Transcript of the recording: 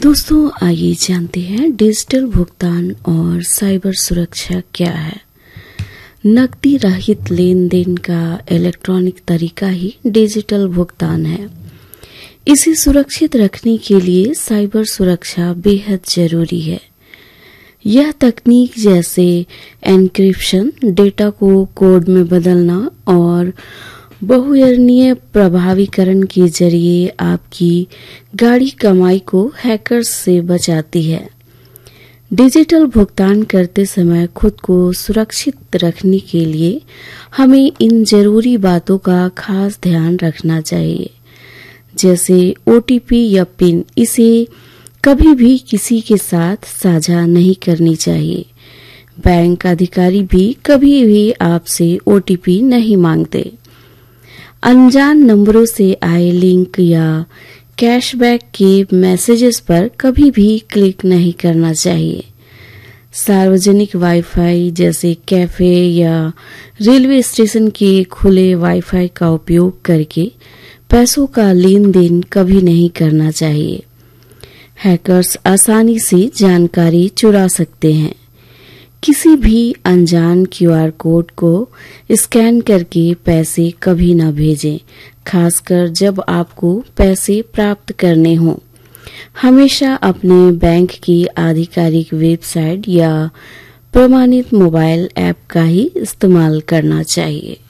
दोस्तों आइए जानते हैं डिजिटल भुगतान और साइबर सुरक्षा क्या है। नकदी रहित लेन देन का इलेक्ट्रॉनिक तरीका ही डिजिटल भुगतान है। इसे सुरक्षित रखने के लिए साइबर सुरक्षा बेहद जरूरी है। यह तकनीक जैसे एन्क्रिप्शन, डेटा को कोड में बदलना और बहुवर्णीय प्रभावीकरण के जरिए आपकी गाढ़ी कमाई को हैकर्स से बचाती है। डिजिटल भुगतान करते समय खुद को सुरक्षित रखने के लिए हमें इन जरूरी बातों का खास ध्यान रखना चाहिए, जैसे ओटीपी या पिन। इसे कभी भी किसी के साथ साझा नहीं करनी चाहिए। बैंक अधिकारी भी कभी भी आपसे ओटीपी नहीं मांगते। अनजान नंबरों से आए लिंक या कैशबैक के मैसेजेस पर कभी भी क्लिक नहीं करना चाहिए। सार्वजनिक वाईफाई जैसे कैफे या रेलवे स्टेशन के खुले वाईफाई का उपयोग करके पैसों का लेन देन कभी नहीं करना चाहिए। हैकर्स आसानी से जानकारी चुरा सकते हैं। किसी भी अनजान क्यूआर कोड को स्कैन करके पैसे कभी न भेजें, खासकर जब आपको पैसे प्राप्त करने हों। हमेशा अपने बैंक की आधिकारिक वेबसाइट या प्रमाणित मोबाइल ऐप का ही इस्तेमाल करना चाहिए।